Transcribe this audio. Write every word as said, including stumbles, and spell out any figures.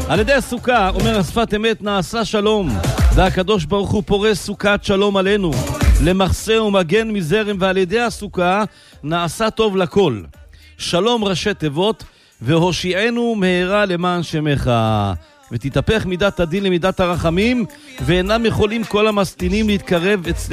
על ידי הסוכה, אומר השפת אמת, נעשה שלום, והקדוש ברוך הוא פורס סוכת שלום עלינו, למחסה ומגן מזרם, ועל ידי הסוכה נעשה טוב לכל. שלום ראשי תיבות, והושיענו מהרה למען שמך. ותתהפך מידת הדין למידת הרחמים, ואינם יכולים כל המסטינים להתקרב אצלנו.